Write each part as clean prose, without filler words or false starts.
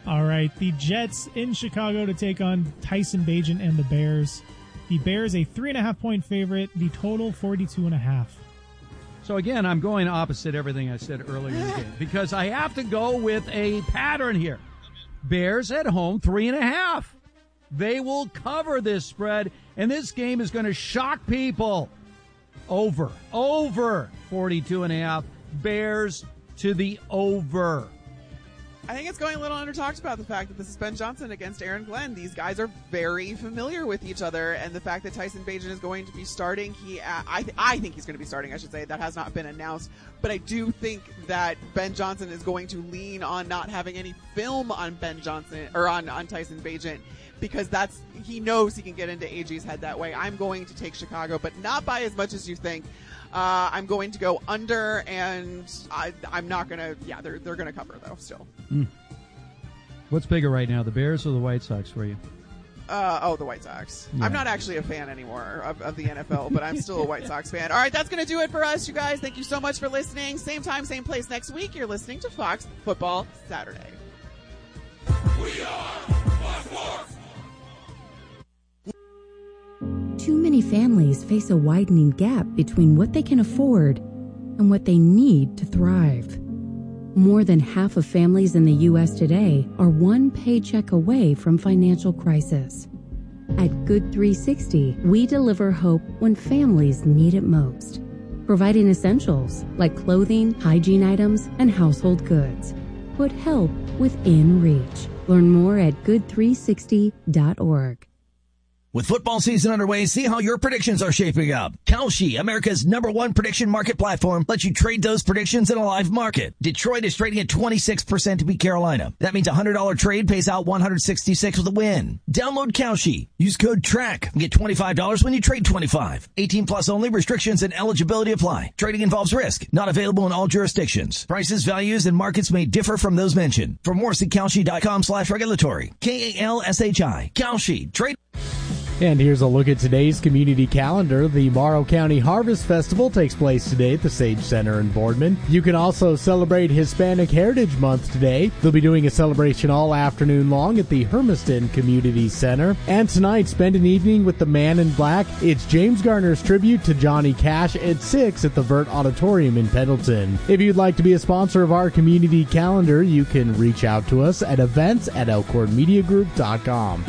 All right, the Jets in Chicago to take on Tyson Bagent and the Bears. The Bears a 3.5-point favorite. The total 42.5. So again, I'm going opposite everything I said earlier in the game because I have to go with a pattern here. Bears at home, 3.5. They will cover this spread, and this game is going to shock people. Over 42.5. Bears to the over. I think it's going a little under talked about the fact that this is Ben Johnson against Aaron Glenn. These guys are very familiar with each other, and the fact that Tyson Bagent is going to be starting, I think he's going to be starting, I should say. That has not been announced. But I do think that Ben Johnson is going to lean on not having any film on Ben Johnson, or on Tyson Bagent, because he knows he can get into AG's head that way. I'm going to take Chicago, but not by as much as you think. I'm going to go under, and I'm not going to. Yeah, they're going to cover though. Still. What's bigger right now, the Bears or the White Sox for you? The White Sox. Yeah. I'm not actually a fan anymore of the NFL, but I'm still a White Sox fan. All right, that's going to do it for us, you guys. Thank you so much for listening. Same time, same place next week. You're listening to Fox Football Saturday. We are Fox Sports. Too many families face a widening gap between what they can afford and what they need to thrive. More than half of families in the U.S. today are one paycheck away from financial crisis. At Good 360, we deliver hope when families need it most, providing essentials like clothing, hygiene items, and household goods. Put help within reach. Learn more at good360.org. With football season underway, see how your predictions are shaping up. Kalshi, America's #1 prediction market platform, lets you trade those predictions in a live market. Detroit is trading at 26% to beat Carolina. That means a $100 trade pays out $166 with a win. Download Kalshi. Use code TRACK and get $25 when you trade 25. 18 plus only. Restrictions and eligibility apply. Trading involves risk. Not available in all jurisdictions. Prices, values, and markets may differ from those mentioned. For more, see Kalshi.com/regulatory. KALSHI. Kalshi. Trade. And here's a look at today's community calendar. The Morrow County Harvest Festival takes place today at the Sage Center in Boardman. You can also celebrate Hispanic Heritage Month today. They'll be doing a celebration all afternoon long at the Hermiston Community Center. And tonight, spend an evening with the Man in Black. It's James Garner's tribute to Johnny Cash at 6 at the Vert Auditorium in Pendleton. If you'd like to be a sponsor of our community calendar, you can reach out to us at events@elkhornmediagroup.com.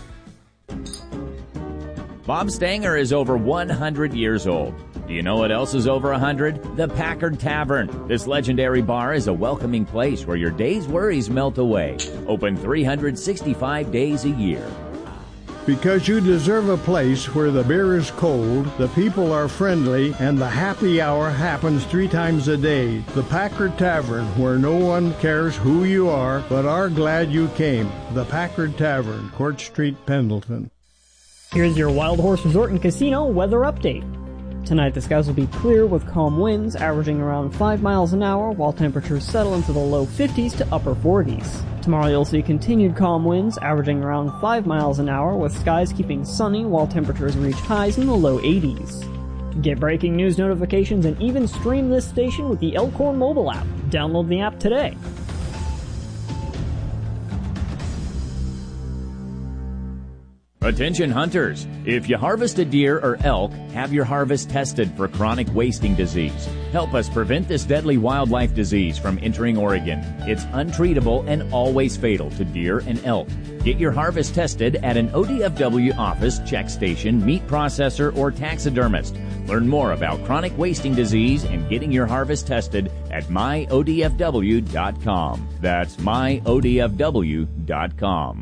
Bob Stanger is over 100 years old. Do you know what else is over 100? The Packard Tavern. This legendary bar is a welcoming place where your day's worries melt away. Open 365 days a year. Because you deserve a place where the beer is cold, the people are friendly, and the happy hour happens 3 times a day. The Packard Tavern, where no one cares who you are, but are glad you came. The Packard Tavern, Court Street, Pendleton. Here's your Wild Horse Resort and Casino weather update. Tonight the skies will be clear with calm winds averaging around 5 miles an hour while temperatures settle into the low 50s to upper 40s. Tomorrow you'll see continued calm winds averaging around 5 miles an hour with skies keeping sunny while temperatures reach highs in the low 80s. Get breaking news notifications and even stream this station with the Elkhorn mobile app. Download the app today. Attention hunters, if you harvest a deer or elk, have your harvest tested for chronic wasting disease. Help us prevent this deadly wildlife disease from entering Oregon. It's untreatable and always fatal to deer and elk. Get your harvest tested at an ODFW office, check station, meat processor, or taxidermist. Learn more about chronic wasting disease and getting your harvest tested at myodfw.com. That's myodfw.com.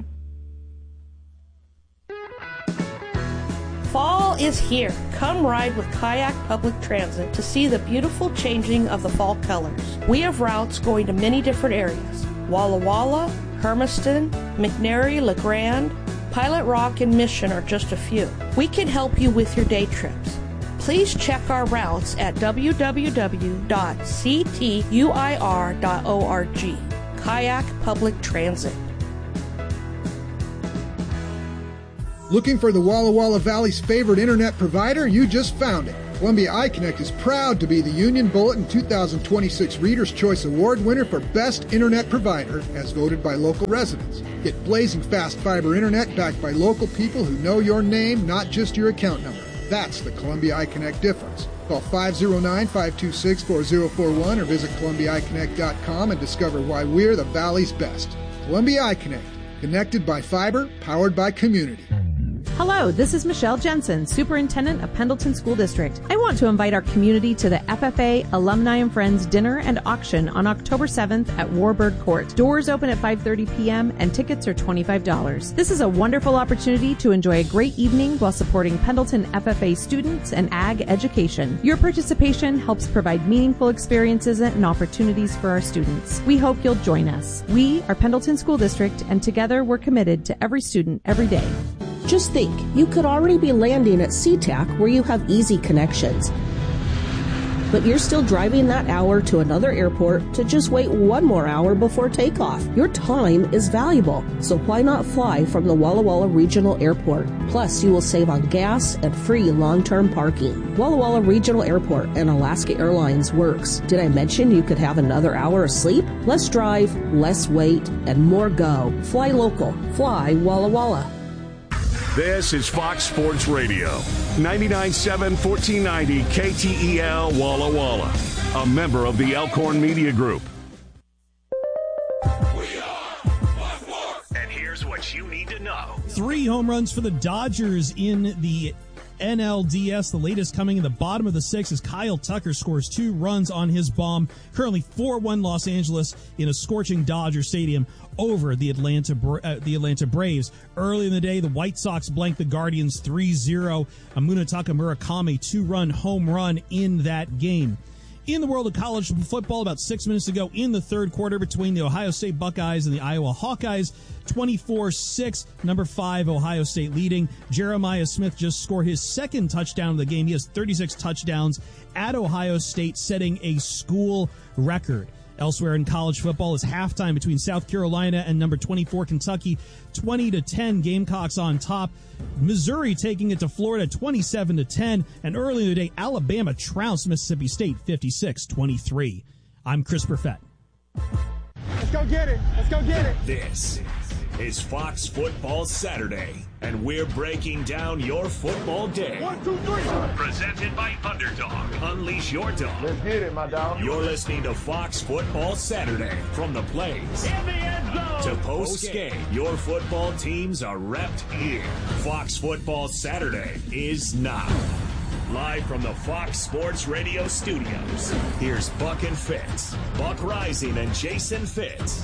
Fall is here. Come ride with Kayak Public Transit to see the beautiful changing of the fall colors. We have routes going to many different areas. Walla Walla, Hermiston, McNary, LeGrand, Pilot Rock, and Mission are just a few. We can help you with your day trips. Please check our routes at www.ctuir.org. Kayak Public Transit. Looking for the Walla Walla Valley's favorite internet provider? You just found it. Columbia iConnect is proud to be the Union Bulletin 2026 Reader's Choice Award winner for Best Internet Provider, as voted by local residents. Get blazing fast fiber internet backed by local people who know your name, not just your account number. That's the Columbia iConnect difference. Call 509-526-4041 or visit ColumbiaIConnect.com and discover why we're the Valley's best. Columbia iConnect, connected by fiber, powered by community. Hello, this is Michelle Jensen, Superintendent of Pendleton School District. I want to invite our community to the FFA Alumni and Friends Dinner and Auction on October 7th at Warburg Court. Doors open at 5:30 p.m. and tickets are $25. This is a wonderful opportunity to enjoy a great evening while supporting Pendleton FFA students and ag education. Your participation helps provide meaningful experiences and opportunities for our students. We hope you'll join us. We are Pendleton School District, and together we're committed to every student every day. Just think, you could already be landing at SeaTac where you have easy connections. But you're still driving that hour to another airport to just wait one more hour before takeoff. Your time is valuable, so why not fly from the Walla Walla Regional Airport? Plus, you will save on gas and free long-term parking. Walla Walla Regional Airport and Alaska Airlines works. Did I mention you could have another hour of sleep? Less drive, less wait, and more go. Fly local. Fly Walla Walla. This is Fox Sports Radio, 99.7 1490 KTEL Walla Walla, a member of the Elkhorn Media Group. And here's what you need to know. 3 home runs for the Dodgers in the NLDS. The latest coming in the bottom of the 6th as Kyle Tucker scores 2 runs on his bomb. Currently 4-1 Los Angeles in a scorching Dodger Stadium over the Atlanta Braves. Early in the day, the White Sox blanked the Guardians 3-0. A Munetaka Murakami 2-run home run in that game. In the world of college football, about 6 minutes ago in the third quarter between the Ohio State Buckeyes and the Iowa Hawkeyes, 24-6, number 5 Ohio State leading. Jeremiah Smith just scored his second touchdown of the game. He has 36 touchdowns at Ohio State, setting a school record. Elsewhere in college football is halftime between South Carolina and number 24 Kentucky, 20-10 Gamecocks on top. Missouri taking it to Florida 27-10, and early in the day Alabama trounced Mississippi State 56-23. I'm Chris Perfett. Let's go get it. Let's go get it. This is Fox Football Saturday, and we're breaking down your football day. 1, 2, 3. Presented by Underdog. Unleash your dog. Let's get it, my dog. You're listening to Fox Football Saturday. From the plays In the end zone. to post-game, your football teams are repped here. Fox Football Saturday is now. Live from the Fox Sports Radio studios, here's Buck and Fitz. Buck Rising and Jason Fitz.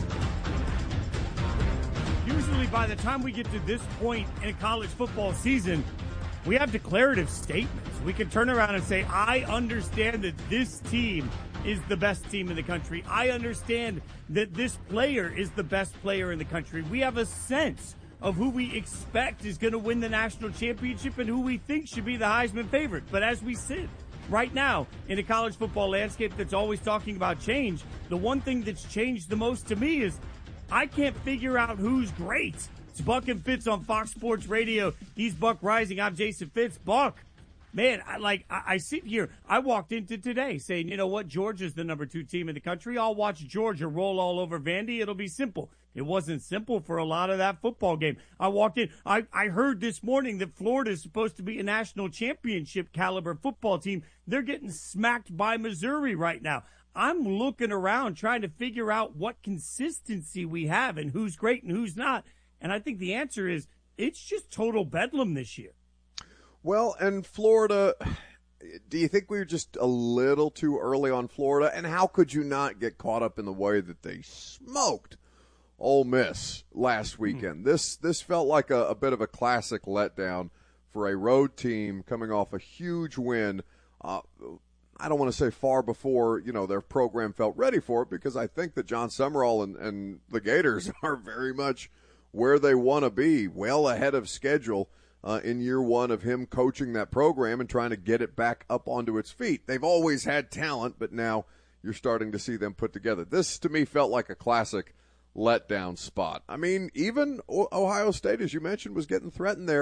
Usually by the time we get to this point in a college football season, we have declarative statements. We can turn around and say, I understand that this team is the best team in the country. I understand that this player is the best player in the country. We have a sense of who we expect is going to win the national championship and who we think should be the Heisman favorite. But as we sit right now in a college football landscape that's always talking about change, the one thing that's changed the most to me is I can't figure out who's great. It's Buck and Fitz on Fox Sports Radio. He's Buck Rising. I'm Jason Fitz. Buck, man, I sit here. I walked into today saying, you know what? Georgia's the number 2 team in the country. I'll watch Georgia roll all over Vandy. It'll be simple. It wasn't simple for a lot of that football game. I walked in. I heard this morning that Florida is supposed to be a national championship caliber football team. They're getting smacked by Missouri right now. I'm looking around trying to figure out what consistency we have and who's great and who's not. And I think the answer is it's just total bedlam this year. Well, and Florida, do you think we were just a little too early on Florida? And how could you not get caught up in the way that they smoked Ole Miss last weekend? This felt like a bit of a classic letdown for a road team coming off a huge win. I don't want to say far before, their program felt ready for it, because I think that John Summerall and the Gators are very much where they want to be, well ahead of schedule in year one of him coaching that program and trying to get it back up onto its feet. They've always had talent, but now you're starting to see them put together. This, to me, felt like a classic letdown spot. I mean, even Ohio State, as you mentioned, was getting threatened there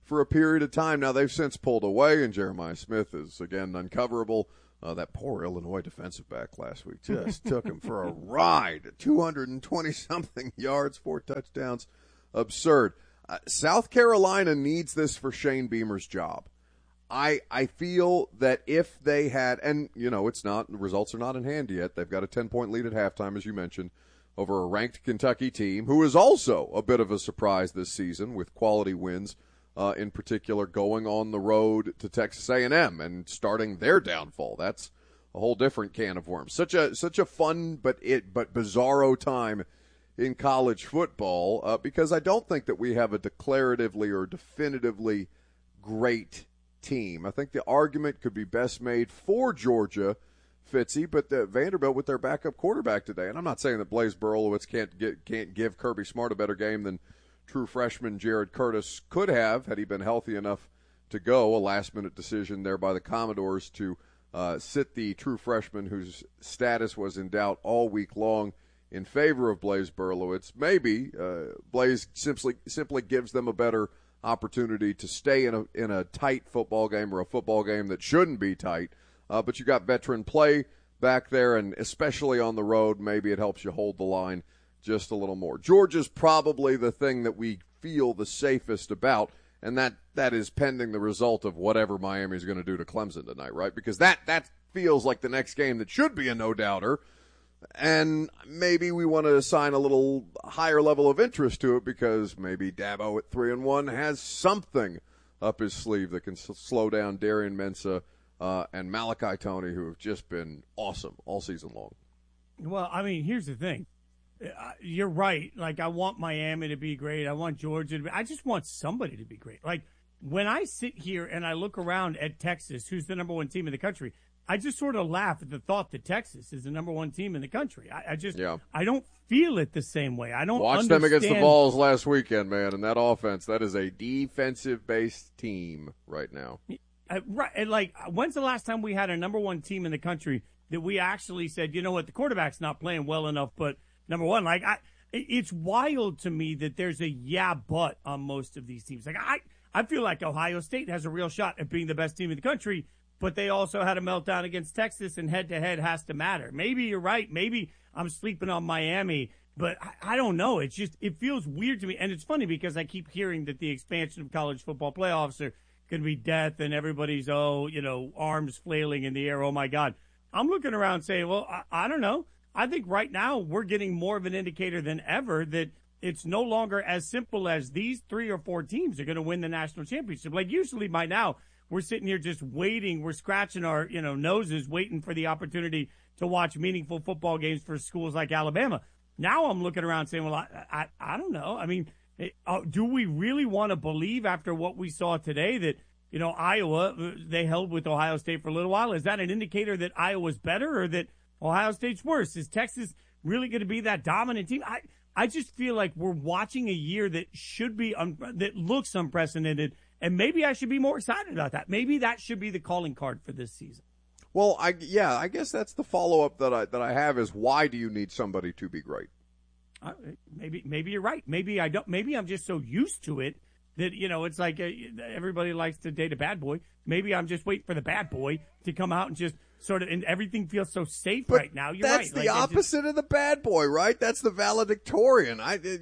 for a period of time. Now, they've since pulled away, and Jeremiah Smith is, again, uncoverable. That poor Illinois defensive back last week just took him for a ride. 220-something yards, 4 touchdowns. Absurd. South Carolina needs this for Shane Beamer's job. I feel that if they had, and, it's not, the results are not in hand yet. They've got a 10-point lead at halftime, as you mentioned, over a ranked Kentucky team, who is also a bit of a surprise this season with quality wins. In particular, going on the road to Texas A&M and starting their downfall. That's a whole different can of worms. Such a fun but bizarro time in college football because I don't think that we have a declaratively or definitively great team. I think the argument could be best made for Georgia, Fitzy, but Vanderbilt with their backup quarterback today. And I'm not saying that Blaise Berlowitz can't give Kirby Smart a better game than true freshman Jared Curtis could have had he been healthy enough to go. A last-minute decision there by the Commodores to sit the true freshman whose status was in doubt all week long in favor of Blaise Berlowitz. Maybe Blaise simply gives them a better opportunity to stay in a tight football game or a football game that shouldn't be tight. But you got veteran play back there, and especially on the road, maybe it helps you hold the line just a little more. Georgia's probably the thing that we feel the safest about, and that is pending the result of whatever Miami's going to do to Clemson tonight, right? Because that feels like the next game that should be a no-doubter, and maybe we want to assign a little higher level of interest to it because maybe Dabo at 3-1 has something up his sleeve that can slow down Darian Mensah and Malachi Toney, who have just been awesome all season long. Well, I mean, here's the thing. You're right. Like, I want Miami to be great. I want Georgia to be. I just want somebody to be great. Like, when I sit here and I look around at Texas, who's the number one team in the country, I just sort of laugh at the thought that Texas is the number one team in the country. I don't feel it the same way. I don't watch them against the Vols last weekend, man, and that offense, that is a defensive-based team right now. Right. And, like, when's the last time we had a number one team in the country that we actually said, you know what, the quarterback's not playing well enough, but number one, like, it's wild to me that there's a but on most of these teams. Like, I feel like Ohio State has a real shot at being the best team in the country, but they also had a meltdown against Texas, and head-to-head has to matter. Maybe you're right. Maybe I'm sleeping on Miami, but I don't know. It's just, it feels weird to me. And it's funny because I keep hearing that the expansion of college football playoffs are going to be death, and everybody's, arms flailing in the air. Oh, my God. I'm looking around saying, well, I don't know. I think right now we're getting more of an indicator than ever that it's no longer as simple as these 3 or 4 teams are going to win the national championship. Like, usually by now we're sitting here just waiting. We're scratching our, noses, waiting for the opportunity to watch meaningful football games for schools like Alabama. Now I'm looking around saying, well, I don't know. I mean, do we really want to believe after what we saw today that, Iowa, they held with Ohio State for a little while? Is that an indicator that Iowa's better or that Ohio State's worse? Is Texas really going to be that dominant team? I just feel like we're watching a year that should be that looks unprecedented, and maybe I should be more excited about that. Maybe that should be the calling card for this season. Well, I guess that's the follow-up that I have is, why do you need somebody to be great? Maybe you're right. Maybe I don't. Maybe I'm just so used to it that, it's like everybody likes to date a bad boy. Maybe I'm just waiting for the bad boy to come out and just sort of, and everything feels so safe right now. You're right. That's the opposite of the bad boy, right? That's the valedictorian.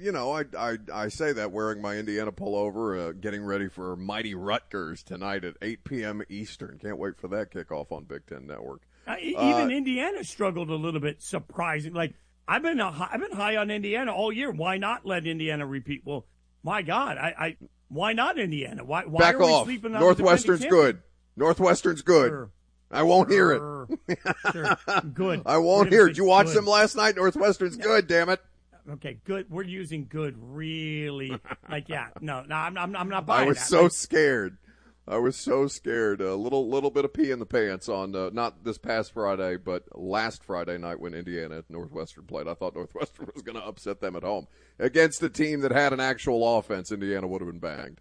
I say that wearing my Indiana pullover, getting ready for Mighty Rutgers tonight at 8 p.m. Eastern. Can't wait for that kickoff on Big Ten Network. Even Indiana struggled a little bit, surprising. Like, I've been high on Indiana all year. Why not let Indiana repeat? Well, my God, why not Indiana? Why Back are we off. sleeping on Northwestern's good. Northwestern's good. Sure. I won't hear it. Sure. Good. I won't hear it. Did you watch them last night? Northwestern's good, damn it. Okay, good. We're using good really. Like, yeah. No, I'm not buying I was that. so scared. I was so scared. A little bit of pee in the pants on not this past Friday, but last Friday night when Indiana at Northwestern played. I thought Northwestern was going to upset them at home against a team that had an actual offense. Indiana would have been banged.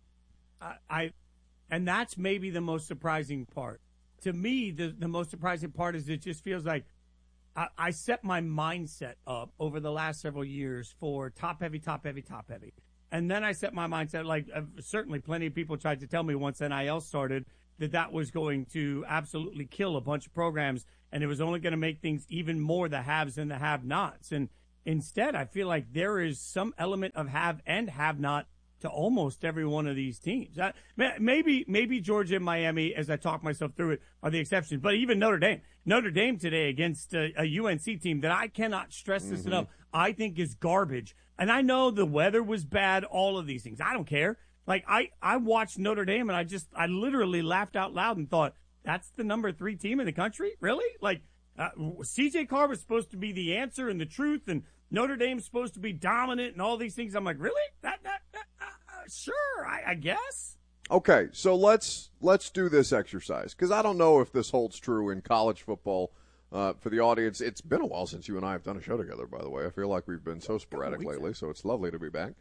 And that's maybe the most surprising part. To me, the most surprising part is it just feels like I set my mindset up over the last several years for top heavy. And then I set my mindset, like certainly plenty of people tried to tell me once NIL started that was going to absolutely kill a bunch of programs, and it was only going to make things even more the haves and the have-nots. And instead, I feel like there is some element of have and have-not to almost every one of these teams. Maybe Georgia and Miami, as I talk myself through it, are the exceptions. But even Notre Dame today against a UNC team that I cannot stress this enough, I think is garbage. And I know the weather was bad, all of these things. I don't care. Like, I watched Notre Dame, and I literally laughed out loud and thought, that's the number 3 team in the country? Really? Like, C.J. Carr was supposed to be the answer and the truth, and Notre Dame's supposed to be dominant and all these things. I'm like, really? Sure, I guess. Okay, so let's do this exercise, because I don't know if this holds true in college football. For the audience, it's been a while since you and I have done a show together, by the way. I feel like we've been so sporadic lately, so it's lovely to be back.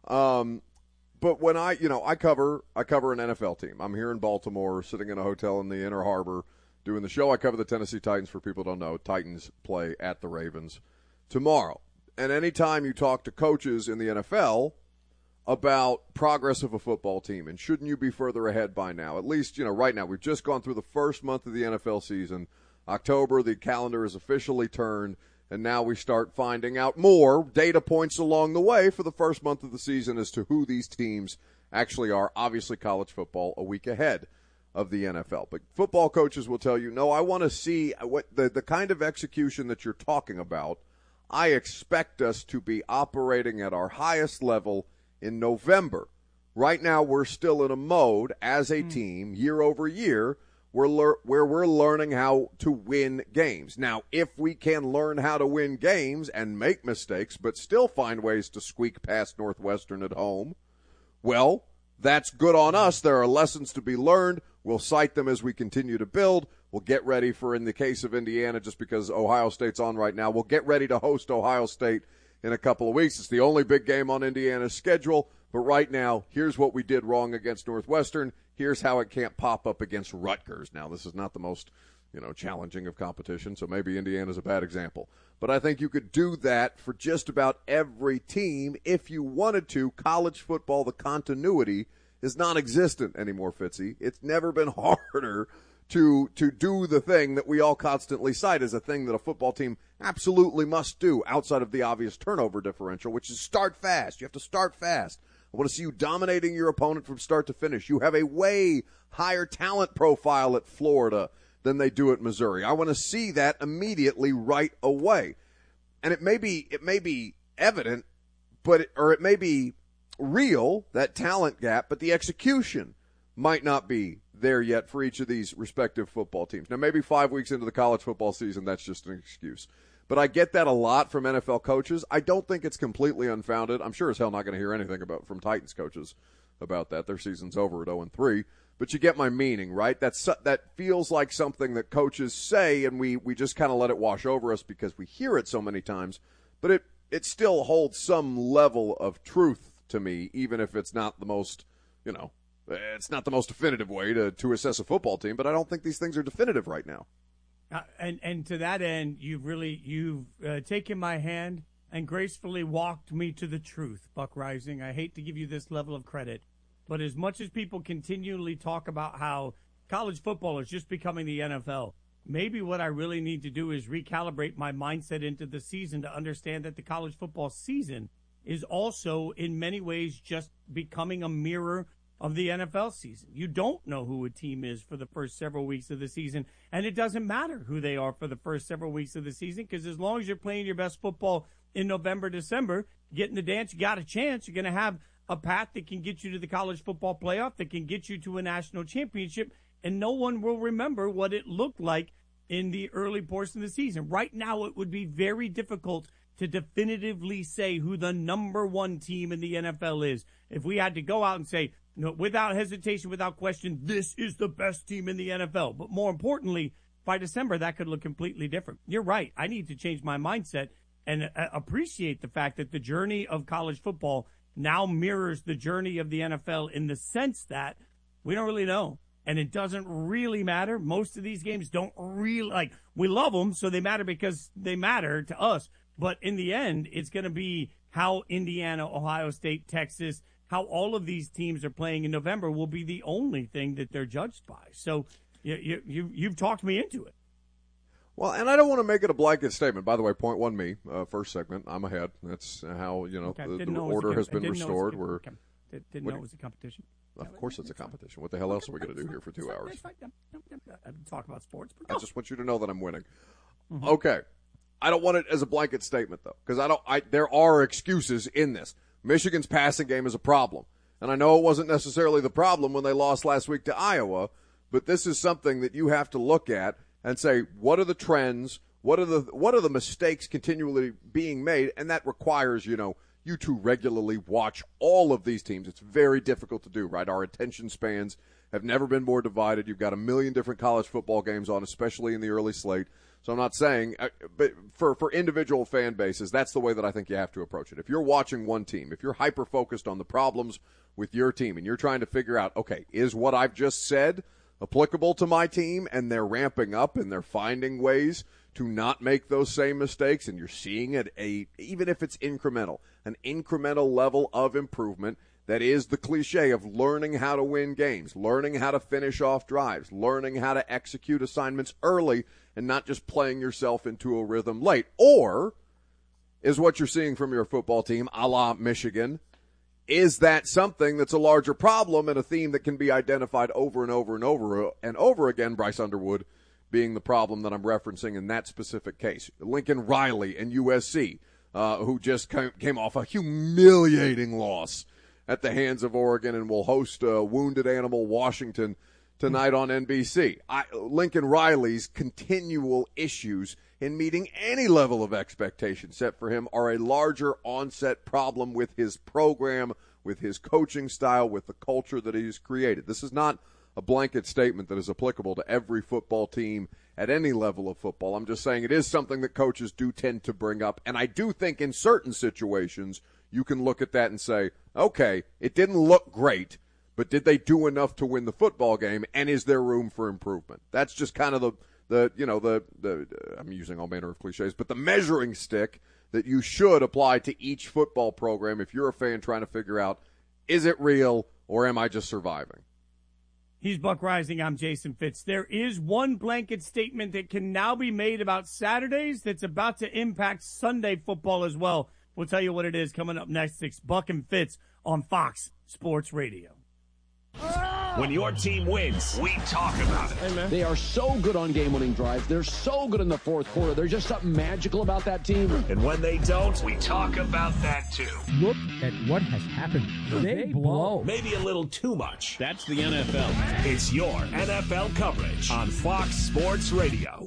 But when I cover an NFL team. I'm here in Baltimore, sitting in a hotel in the Inner Harbor, doing the show. I cover the Tennessee Titans. For people who don't know, Titans play at the Ravens tomorrow. And anytime you talk to coaches in the NFL about progress of a football team and shouldn't you be further ahead by now, at least, right now, we've just gone through the first month of the NFL season. October, the calendar is officially turned, and now we start finding out more data points along the way for the first month of the season as to who these teams actually are. Obviously, college football a week ahead of the NFL. But football coaches will tell you, no, I want to see what the kind of execution that you're talking about. I expect us to be operating at our highest level in November. Right now, we're still in a mode as a team, year over year, where we're learning how to win games. Now, if we can learn how to win games and make mistakes, but still find ways to squeak past Northwestern at home, well, that's good on us. There are lessons to be learned. We'll cite them as we continue to build. We'll get ready for, in the case of Indiana, just because Ohio State's on right now, we'll get ready to host Ohio State in a couple of weeks. It's the only big game on Indiana's schedule. But right now, here's what we did wrong against Northwestern. Here's how it can't pop up against Rutgers. Now, this is not the most, challenging of competition, so maybe Indiana's a bad example. But I think you could do that for just about every team if you wanted to. College football, the continuity is non-existent anymore, Fitzy. It's never been harder to do the thing that we all constantly cite as a thing that a football team absolutely must do outside of the obvious turnover differential, which is start fast. You have to start fast. I want to see you dominating your opponent from start to finish. You have a way higher talent profile at Florida than they do at Missouri. I want to see that immediately right away. And it may be evident, or it may be real, that talent gap, but the execution might not be there yet for each of these respective football teams. Now, maybe 5 weeks into the college football season, that's just an excuse. But I get that a lot from NFL coaches. I don't think it's completely unfounded. I'm sure as hell not going to hear anything from Titans coaches about that. Their season's over at 0-3. But you get my meaning, right? That feels like something that coaches say, and we just kind of let it wash over us because we hear it so many times. But it still holds some level of truth to me, even if it's not the most, it's not the most definitive way to assess a football team. But I don't think these things are definitive right now. And to that end, you've taken my hand and gracefully walked me to the truth, Buck Rising. I hate to give you this level of credit, but as much as people continually talk about how college football is just becoming the NFL, maybe what I really need to do is recalibrate my mindset into the season to understand that the college football season is also in many ways just becoming a mirror of the NFL season. You don't know who a team is for the first several weeks of the season, and it doesn't matter who they are for the first several weeks of the season, because as long as you're playing your best football in November, December, getting the dance, you got a chance. You're going to have a path that can get you to the college football playoff, that can get you to a national championship, and no one will remember what it looked like in the early portion of the season. Right now, it would be very difficult to definitively say who the number one team in the NFL is. If we had to go out and say, without hesitation, without question, this is the best team in the NFL. But more importantly, by December, that could look completely different. You're right. I need to change my mindset and appreciate the fact that the journey of college football now mirrors the journey of the NFL in the sense that we don't really know. And it doesn't really matter. Most of these games don't really, we love them, so they matter because they matter to us. But in the end, it's going to be how Indiana, Ohio State, Texas, how all of these teams are playing in November will be the only thing that they're judged by. So you've talked me into it. Well, and I don't want to make it a blanket statement. By the way, point one me, first segment, I'm ahead. That's how, the order has been restored. Didn't know it was a competition. Of course it's a competition. What the hell else are we going to do here for 2 hours? Talk about sports. I just want you to know that I'm winning. Mm-hmm. Okay. I don't want it as a blanket statement, though, because there are excuses in this. Michigan's passing game is a problem. And I know it wasn't necessarily the problem when they lost last week to Iowa, but this is something that you have to look at and say, what are the trends? What are the mistakes continually being made? And that requires, you to regularly watch all of these teams. It's very difficult to do, right? Our attention spans have never been more divided. You've got a million different college football games on, especially in the early slate. So I'm not saying, but for individual fan bases, that's the way that I think you have to approach it. If you're watching one team, if you're hyper-focused on the problems with your team and you're trying to figure out, okay, is what I've just said applicable to my team, and they're ramping up and they're finding ways to not make those same mistakes, and you're seeing it, even if it's incremental, an incremental level of improvement that is the cliche of learning how to win games, learning how to finish off drives, learning how to execute assignments early and not just playing yourself into a rhythm late. Or is what you're seeing from your football team, a la Michigan, is that something that's a larger problem and a theme that can be identified over and over and over and over again, Bryce Underwood being the problem that I'm referencing in that specific case. Lincoln Riley and USC, who just came off a humiliating loss at the hands of Oregon and will host Wounded Animal Washington tonight on NBC. Lincoln Riley's continual issues in meeting any level of expectation set for him are a larger onset problem with his program, with his coaching style, with the culture that he's created. This is not a blanket statement that is applicable to every football team at any level of football. I'm just saying it is something that coaches do tend to bring up, and I do think in certain situations you can look at that and say, okay, it didn't look great, but did they do enough to win the football game, and is there room for improvement? That's just kind of the I'm using all manner of cliches, but the measuring stick that you should apply to each football program if you're a fan trying to figure out, is it real or am I just surviving? He's Buck Rising. I'm Jason Fitz. There is one blanket statement that can now be made about Saturdays that's about to impact Sunday football as well. We'll tell you what it is coming up next. It's Buck and Fitz on Fox Sports Radio. When your team wins, we talk about it. Hey, man. They are so good on game-winning drives. They're so good in the fourth quarter. There's just something magical about that team. And when they don't, we talk about that too. Look at what has happened. They blow. Maybe a little too much. That's the NFL. It's your NFL coverage on Fox Sports Radio.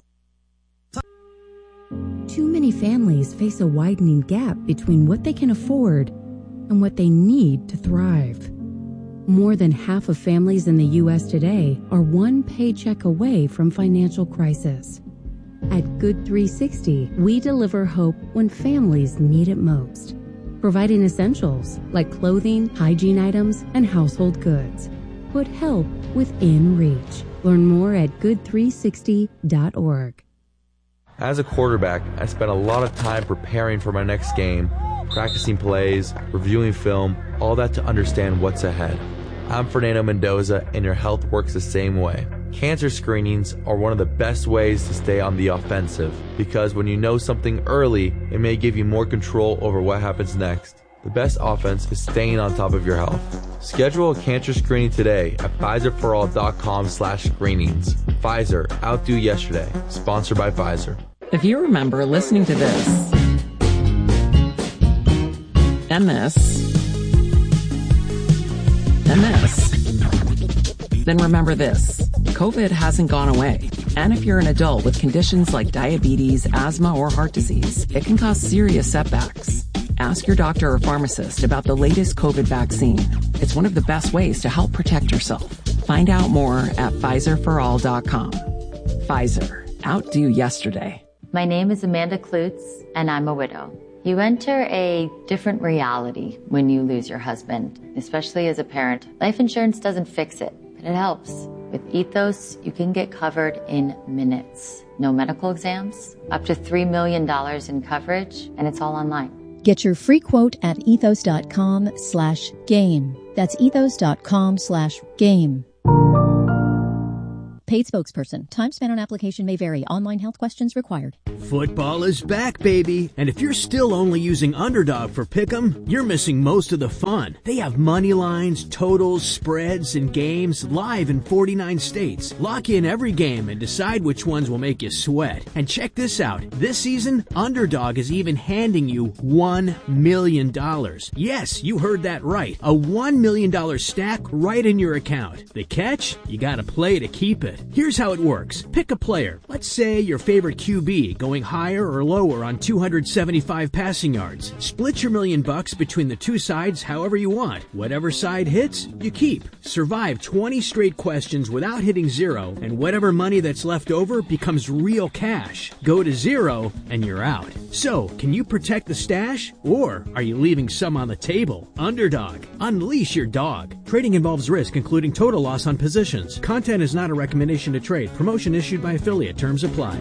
Too many families face a widening gap between what they can afford and what they need to thrive. More than half of families in the U.S. today are one paycheck away from financial crisis. At Good 360, we deliver hope when families need it most, providing essentials like clothing, hygiene items, and household goods. Put help within reach. Learn more at good360.org. As a quarterback, I spent a lot of time preparing for my next game, practicing plays, reviewing film, all that to understand what's ahead. I'm Fernando Mendoza, and your health works the same way. Cancer screenings are one of the best ways to stay on the offensive, because when you know something early, it may give you more control over what happens next. The best offense is staying on top of your health. Schedule a cancer screening today at PfizerForAll.com/screenings. Pfizer, outdo yesterday. Sponsored by Pfizer. If you remember listening to this, and this, and this, then remember this. COVID hasn't gone away. And if you're an adult with conditions like diabetes, asthma, or heart disease, it can cause serious setbacks. Ask your doctor or pharmacist about the latest COVID vaccine. It's one of the best ways to help protect yourself. Find out more at PfizerForAll.com. Pfizer, outdo yesterday. My name is Amanda Klutz, and I'm a widow. You enter a different reality when you lose your husband, especially as a parent. Life insurance doesn't fix it, but it helps. With Ethos, you can get covered in minutes. No medical exams, up to $3 million in coverage, and it's all online. Get your free quote at ethos.com/game. That's ethos.com/game. Paid spokesperson. Time spent on application may vary. Online health questions required. Football is back, baby. And if you're still only using Underdog for Pick'em, you're missing most of the fun. They have money lines, totals, spreads, and games live in 49 states. Lock in every game and decide which ones will make you sweat. And check this out. This season, Underdog is even handing you $1 million. Yes, you heard that right. A $1 million stack right in your account. The catch? You gotta play to keep it. Here's how it works. Pick a player. Let's say your favorite QB going higher or lower on 275 passing yards. Split your $1 million between the two sides however you want. Whatever side hits, you keep. Survive 20 straight questions without hitting zero, and whatever money that's left over becomes real cash. Go to zero, and you're out. So, can you protect the stash, or are you leaving some on the table? Underdog. Unleash your dog. Trading involves risk, including total loss on positions. Content is not a recommendation to trade. Promotion issued by affiliate. Terms apply.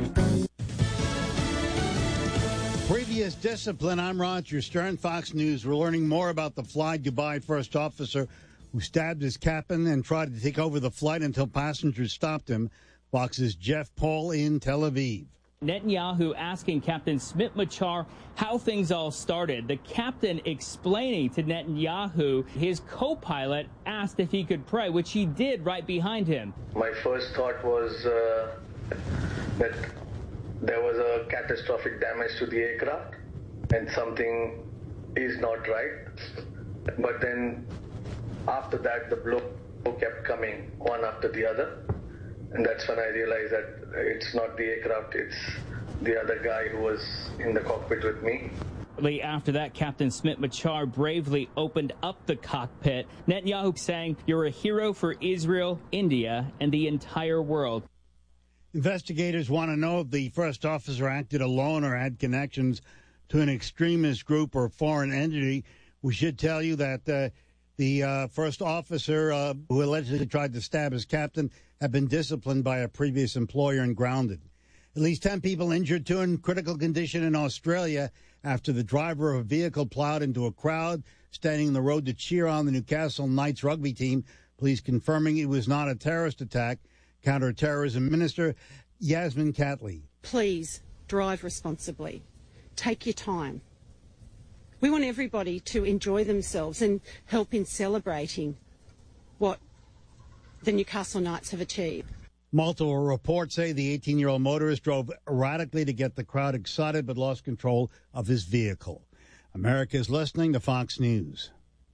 Previous discipline. I'm Roger Stern, Fox News. We're learning more about the fly Dubai first officer who stabbed his captain and tried to take over the flight until passengers stopped him. Fox's Jeff Paul in Tel Aviv. Netanyahu asking Captain Smit Machar how things all started. The captain explaining to Netanyahu his co-pilot asked if he could pray, which he did right behind him. My first thought was that there was a catastrophic damage to the aircraft and something is not right. But then after that, the blow kept coming one after the other. And that's when I realized that it's not the aircraft, it's the other guy who was in the cockpit with me. After that, Captain Smit Machar bravely opened up the cockpit. Netanyahu saying, "You're a hero for Israel, India, and the entire world." Investigators want to know if the first officer acted alone or had connections to an extremist group or foreign entity. We should tell you that the first officer who allegedly tried to stab his captain had been disciplined by a previous employer and grounded. At least 10 people injured, 2 in critical condition in Australia after the driver of a vehicle plowed into a crowd standing in the road to cheer on the Newcastle Knights rugby team. Police confirming it was not a terrorist attack. Counter-terrorism Minister Yasmin Catley. Please drive responsibly. Take your time. We want everybody to enjoy themselves and help in celebrating what the Newcastle Knights have achieved. Multiple reports say the 18-year-old motorist drove erratically to get the crowd excited but lost control of his vehicle. America is listening to Fox News.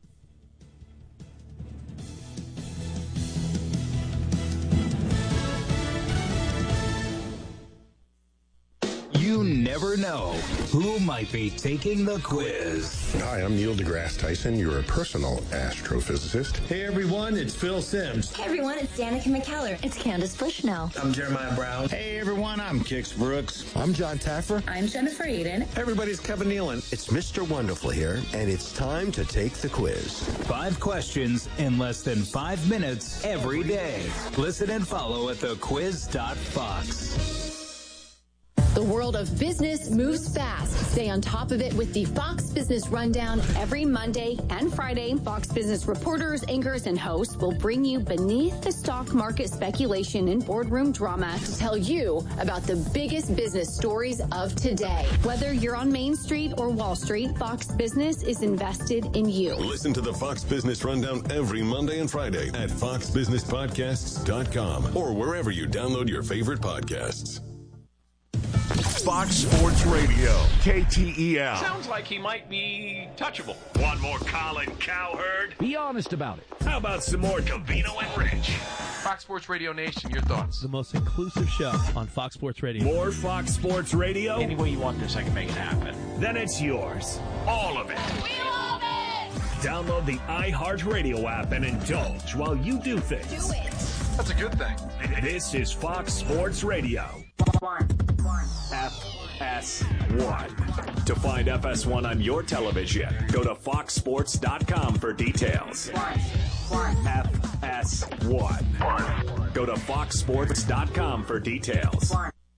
You never know who might be taking the quiz. Hi, I'm Neil deGrasse Tyson, your personal astrophysicist. Hey everyone, it's Phil Simms. Hey everyone, it's Danica McKellar. It's Candace Bushnell. I'm Jeremiah Brown. Hey everyone, I'm Kix Brooks. I'm John Taffer. I'm Jennifer Aiden. Hey everybody, it's Kevin Nealon. It's Mr. Wonderful here, and it's time to take the quiz. 5 questions in less than 5 minutes every day. Listen and follow at thequiz.fox. The world of business moves fast. Stay on top of it with the Fox Business Rundown every Monday and Friday. Fox Business reporters, anchors, and hosts will bring you beneath the stock market speculation and boardroom drama to tell you about the biggest business stories of today. Whether you're on Main Street or Wall Street, Fox Business is invested in you. Listen to the Fox Business Rundown every Monday and Friday at foxbusinesspodcasts.com or wherever you download your favorite podcasts. Fox Sports Radio, KTEL. Sounds like he might be touchable. Want more Colin Cowherd? Be honest about it. How about some more Covino and Rich? Fox Sports Radio Nation, your thoughts? The most inclusive show on Fox Sports Radio. More Fox Sports Radio? Any way you want this, I can make it happen. Then it's yours. All of it. We love it! Download the iHeartRadio app and indulge while you do things. Do it. That's a good thing. This is Fox Sports Radio. One. FS1. To find FS1 on your television, go to foxsports.com for details. FS1. Go to foxsports.com for details.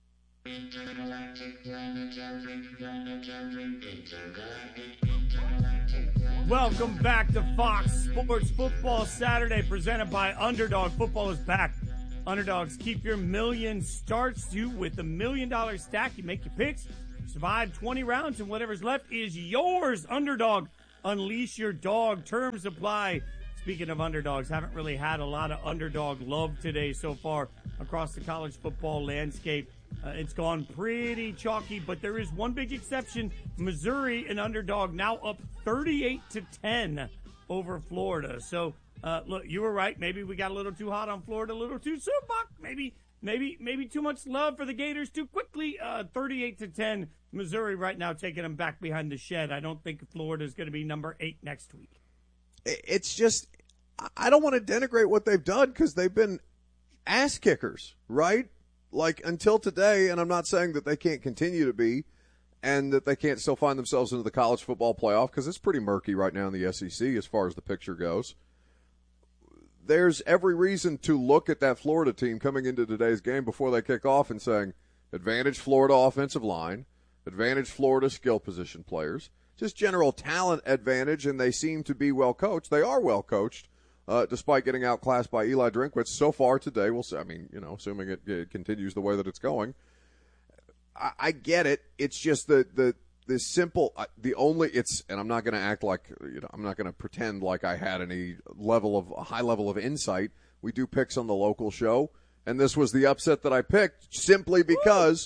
Welcome back to Fox Sports Football Saturday, presented by Underdog. Football is back. Underdogs, keep your million. Starts you with $1 million stack. You make your picks, survive 20 rounds, and whatever's left is yours. Underdog, unleash your dog. Terms apply. Speaking of underdogs, haven't really had a lot of underdog love today so far across the college football landscape. It's gone pretty chalky, but there is one big exception. Missouri, an underdog, now up 38-10 over Florida. So, look, you were right. Maybe we got a little too hot on Florida, a little too soon, Buck. Maybe too much love for the Gators too quickly. 38-10, Missouri right now taking them back behind the shed. I don't think Florida's going to be number 8 next week. It's just, I don't want to denigrate what they've done because they've been ass kickers, right? Like, until today, and I'm not saying that they can't continue to be and that they can't still find themselves into the college football playoff because it's pretty murky right now in the SEC as far as the picture goes. There's every reason to look at that Florida team coming into today's game before they kick off and saying, advantage Florida offensive line, advantage Florida skill position players, just general talent advantage, and they seem to be well coached. They are well coached. Despite getting outclassed by Eli Drinkwitz so far today, we'll see. I mean, assuming it continues the way that it's going, I get it. It's just the simple, and I'm not going to act like, I'm not going to pretend like I had any high level of insight. We do picks on the local show, and this was the upset that I picked simply because,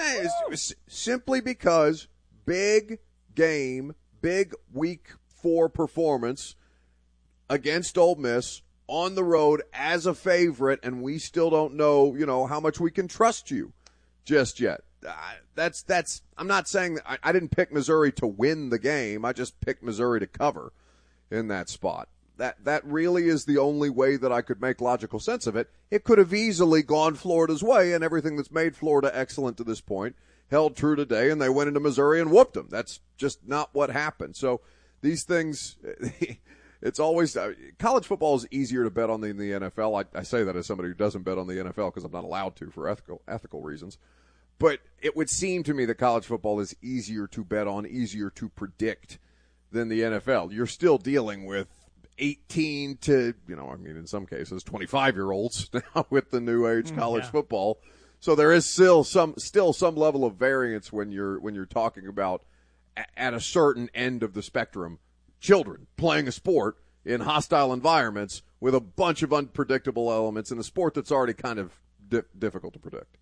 big game, big week 4 performance against Ole Miss on the road as a favorite, and we still don't know, how much we can trust you just yet. I'm not saying that I didn't pick Missouri to win the game. I just picked Missouri to cover in that spot. That really is the only way that I could make logical sense of it. It could have easily gone Florida's way, and everything that's made Florida excellent to this point held true today, and they went into Missouri and whooped them. That's just not what happened. So these things, it's always college football is easier to bet on than the NFL. I say that as somebody who doesn't bet on the NFL because I'm not allowed to for ethical reasons. But it would seem to me that college football is easier to bet on, easier to predict than the NFL. You're still dealing with 18 to, in some cases, 25-year-olds now with the new age college football. So there is still some level of variance when you're talking about at a certain end of the spectrum, children playing a sport in hostile environments with a bunch of unpredictable elements in a sport that's already kind of difficult to predict.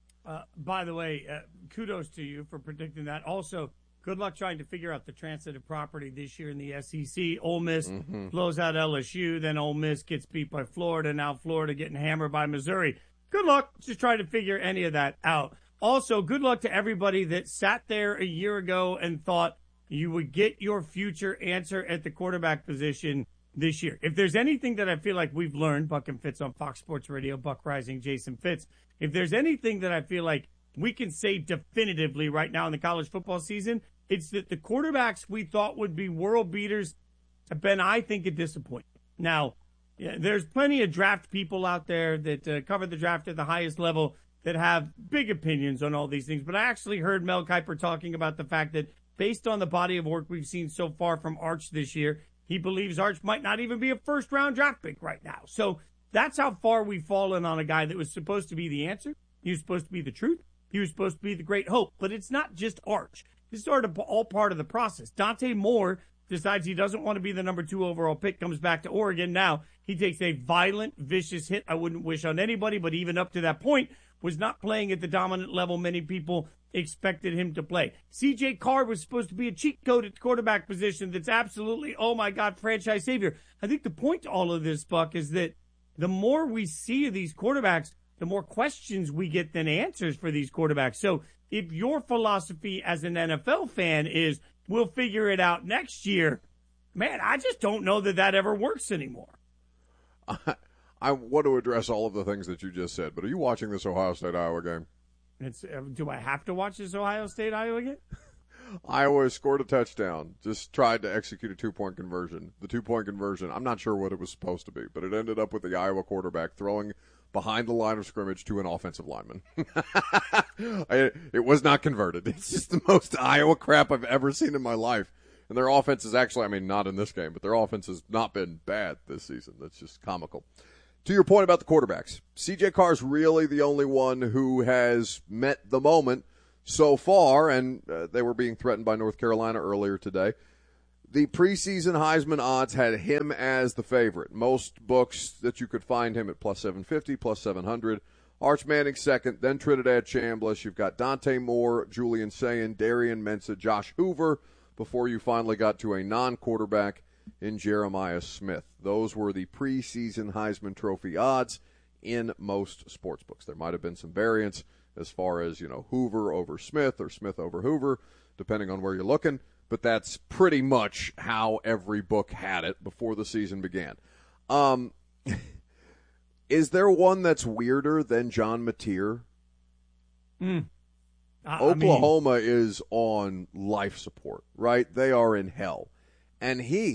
By the way, kudos to you for predicting that. Also, good luck trying to figure out the transitive property this year in the SEC. Ole Miss blows out LSU, then Ole Miss gets beat by Florida, now Florida getting hammered by Missouri. Good luck just trying to figure any of that out. Also, good luck to everybody that sat there a year ago and thought you would get your future answer at the quarterback position this year. If there's anything that I feel like we've learned, Buck and Fitz on Fox Sports Radio, Buck Rising, Jason Fitz, if there's anything that I feel like we can say definitively right now in the college football season, it's that the quarterbacks we thought would be world beaters have been, I think, a disappointment. Now, there's plenty of draft people out there that cover the draft at the highest level that have big opinions on all these things. But I actually heard Mel Kiper talking about the fact that based on the body of work we've seen so far from Arch this year, he believes Arch might not even be a first-round draft pick right now. So that's how far we've fallen on a guy that was supposed to be the answer. He was supposed to be the truth. He was supposed to be the great hope. But it's not just Arch. This is sort of all part of the process. Dante Moore decides he doesn't want to be the number 2 overall pick, comes back to Oregon. Now he takes a violent, vicious hit I wouldn't wish on anybody, but even up to that point was not playing at the dominant level many people expected him to play. C.J. Carr was supposed to be a cheat code at the quarterback position that's absolutely, oh my God, franchise savior. I think the point to all of this, Buck, is that the more we see of these quarterbacks, the more questions we get than answers for these quarterbacks. So if your philosophy as an NFL fan is, we'll figure it out next year, man, I just don't know that ever works anymore. I want to address all of the things that you just said, but are you watching this Ohio State-Iowa game? It's do I have to watch this Ohio State-Iowa game? Iowa scored a touchdown, just tried to execute a two-point conversion. The two-point conversion, I'm not sure what it was supposed to be, but it ended up with the Iowa quarterback throwing behind the line of scrimmage to an offensive lineman. It was not converted. It's just the most Iowa crap I've ever seen in my life. And their offense is actually, I mean, not in this game, but their offense has not been bad this season. That's just comical. To your point about the quarterbacks, C.J. Carr's really the only one who has met the moment so far, and they were being threatened by North Carolina earlier today. The preseason Heisman odds had him as the favorite. Most books that you could find him at plus 750, plus 700. Arch Manning second, then Trinidad Chambliss. You've got Dante Moore, Julian Sayin, Darian Mensah, Josh Hoover, before you finally got to a non-quarterback in Jeremiah Smith. Those were the preseason Heisman Trophy odds in most sports books. There might have been some variance as far as, Hoover over Smith or Smith over Hoover, depending on where you're looking. But that's pretty much how every book had it before the season began. Is there one that's weirder than John Mateer? Oklahoma is on life support, right? They are in hell. And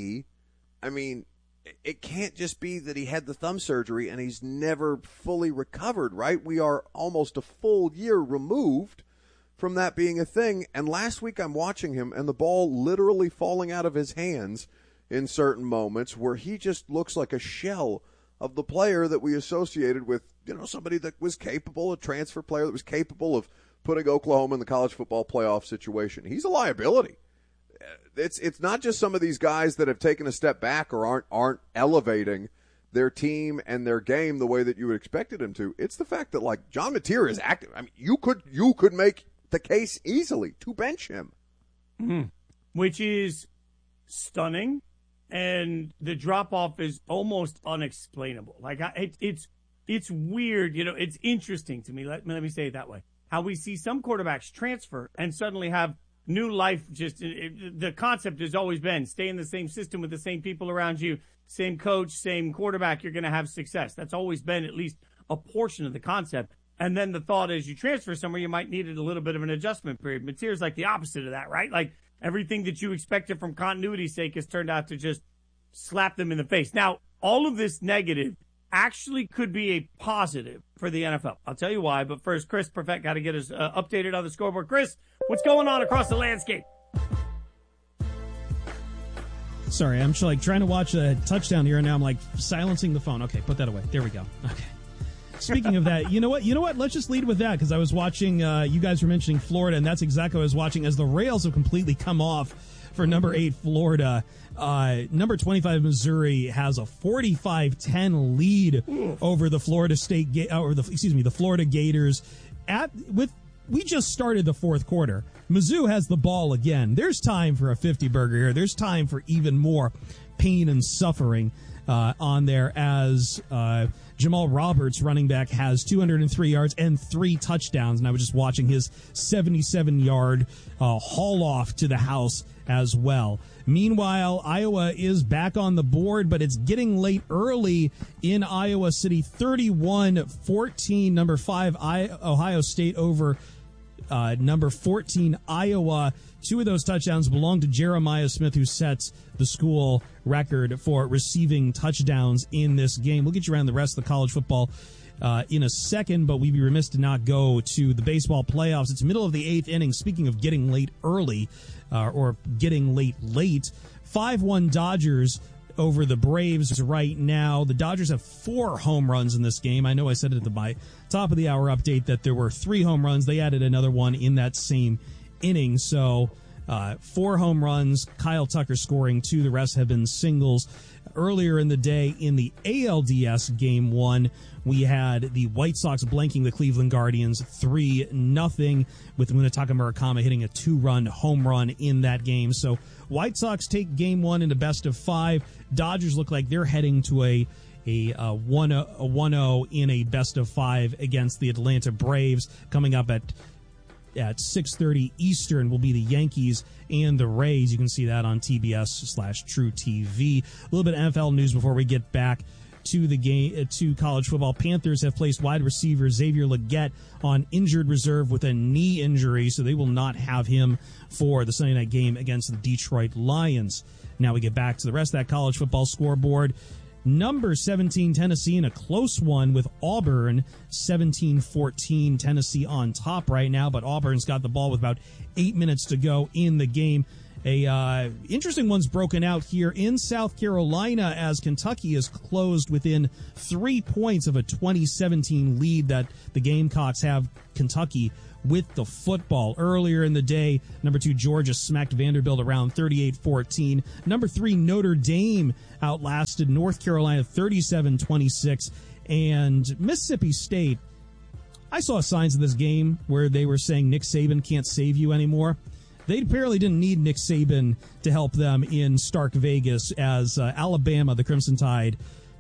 it can't just be that he had the thumb surgery and he's never fully recovered, right? We are almost a full year removed from that being a thing. And last week I'm watching him and the ball literally falling out of his hands in certain moments where he just looks like a shell of the player that we associated with, somebody that was capable, a transfer player that was capable of putting Oklahoma in the college football playoff situation. He's a liability. It's not just some of these guys that have taken a step back or aren't elevating their team and their game the way that you would expected him to. It's the fact that, like, John Mateer is active. I mean, you could make the case easily to bench him. Which is stunning, and the drop-off is almost unexplainable. Like, it's weird. It's interesting to me. Let me say it that way. How we see some quarterbacks transfer and suddenly have new life. The concept has always been stay in the same system with the same people around you, same coach, same quarterback, you're going to have success. That's always been at least a portion of the concept. And then the thought is you transfer somewhere, you might need a little bit of an adjustment period. Mateer's like the opposite of that, right? Like everything that you expected from continuity's sake has turned out to just slap them in the face. Now, all of this negative actually could be a positive for the NFL. I'll tell you why, but first, Chris Perfett got to get us updated on the scoreboard. Chris, what's going on across the landscape? Sorry, I'm trying to watch a touchdown here, and now I'm like silencing the phone. Okay, put that away. There we go. Okay. Speaking of that, you know what? Let's just lead with that, because I was watching, you guys were mentioning Florida, and that's exactly what I was watching as the rails have completely come off for number 8 Florida. Number 25 Missouri has a 45-10 lead over the Florida the Florida Gators. We just started the fourth quarter. Mizzou has the ball again. There's time for a 50 burger here. There's time for even more pain and suffering on there as Jamal Roberts, running back, has 203 yards and 3 touchdowns. And I was just watching his 77-yard haul off to the house as well. Meanwhile, Iowa is back on the board, but it's getting late early in Iowa City. 31-14, number 5 Ohio State over number 14 Iowa. 2 of those touchdowns belong to Jeremiah Smith, who sets the school record for receiving touchdowns in this game. We'll get you around the rest of the college football in a second, but we'd be remiss to not go to the baseball playoffs. It's middle of the 8th inning. Speaking of getting late early, or getting late, 5-1 Dodgers over the Braves right now. The Dodgers have 4 home runs in this game. I know I said it at my top of the hour update that there were 3 home runs. They added another one in that same inning. So 4 home runs, Kyle Tucker scoring 2. The rest have been singles. Earlier in the day in the ALDS Game 1, we had the White Sox blanking the Cleveland Guardians 3-0, with Munetaka Murakami hitting a 2-run home run in that game. So White Sox take Game 1 into best of 5. Dodgers look like they're heading to a 1-0 in a best of 5 against the Atlanta Braves. Coming up at 6:30 Eastern will be the Yankees and the Rays. You can see that on TBS/True TV. A little bit of NFL news before we get back to the game, to college football. Panthers have placed wide receiver Xavier Legette on injured reserve with a knee injury, so they will not have him for the Sunday night game against the Detroit Lions. Now we get back to the rest of that college football scoreboard. Number 17, Tennessee, in a close one with Auburn, 17-14. Tennessee on top right now, but Auburn's got the ball with about 8 minutes to go in the game. A interesting one's broken out here in South Carolina as Kentucky is closed within 3 points of a 2017 lead that the Gamecocks have Kentucky with the football. Earlier in the day, number 2 Georgia smacked Vanderbilt around 38-14. Number 3 Notre Dame outlasted North Carolina 37-26. And Mississippi State, I saw signs of this game where they were saying Nick Saban can't save you anymore. They apparently didn't need Nick Saban to help them in Stark Vegas as Alabama, the Crimson Tide,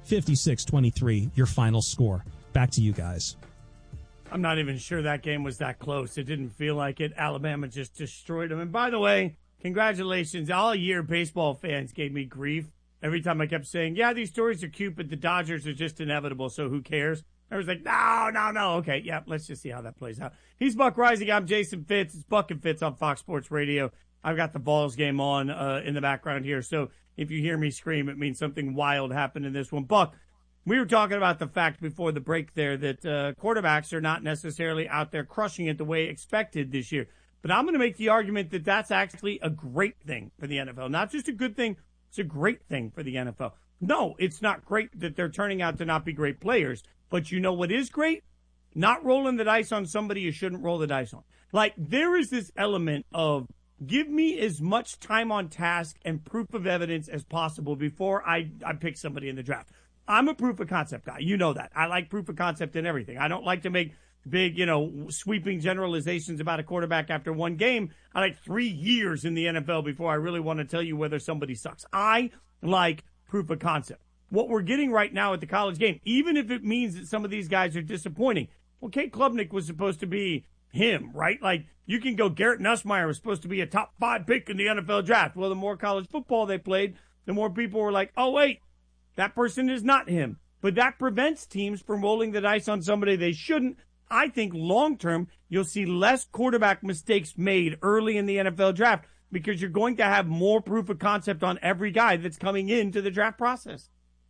56-23, your final score. Back to you guys. I'm not even sure that game was that close. It didn't feel like it. Alabama just destroyed them. And by the way, congratulations. All year, baseball fans gave me grief every time I kept saying, yeah, these stories are cute, but the Dodgers are just inevitable, so who cares? I was like, no. Okay, yeah, let's just see how that plays out. He's Buck Rising. I'm Jason Fitz. It's Buck and Fitz on Fox Sports Radio. I've got the Vols game on in the background here, so if you hear me scream, it means something wild happened in this one. Buck, we were talking about the fact before the break there that quarterbacks are not necessarily out there crushing it the way expected this year. But I'm going to make the argument that that's actually a great thing for the NFL. Not just a good thing, it's a great thing for the NFL. No, it's not great that they're turning out to not be great players. But you know what is great? Not rolling the dice on somebody you shouldn't roll the dice on. Like, there is this element of give me as much time on task and proof of evidence as possible before I pick somebody in the draft. I'm a proof of concept guy. You know that. I like proof of concept in everything. I don't like to make big, sweeping generalizations about a quarterback after one game. I like 3 years in the NFL before I really want to tell you whether somebody sucks. I like proof of concept. What we're getting right now at the college game, even if it means that some of these guys are disappointing. Well, Kate Klubnik was supposed to be him, right? Like, you can go, Garrett Nussmeier was supposed to be a top 5 pick in the NFL draft. Well, the more college football they played, the more people were like, oh, wait, that person is not him. But that prevents teams from rolling the dice on somebody they shouldn't. I think long-term, you'll see less quarterback mistakes made early in the NFL draft because you're going to have more proof of concept on every guy that's coming into the draft process.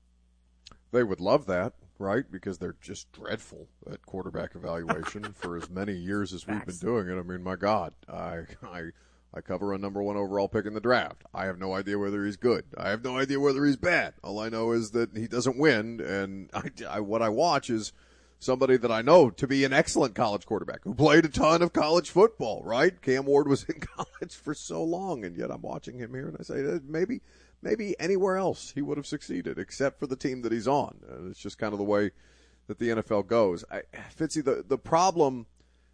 They would love that, right? Because they're just dreadful at quarterback evaluation for as many years as we've been doing it. I mean, my God, I cover a number 1 overall pick in the draft. I have no idea whether he's good. I have no idea whether he's bad. All I know is that he doesn't win, and what I watch is somebody that I know to be an excellent college quarterback who played a ton of college football, right? Cam Ward was in college for so long, and yet I'm watching him here, and I say maybe anywhere else he would have succeeded except for the team that he's on. It's just kind of the way that the NFL goes. Fitzy, the problem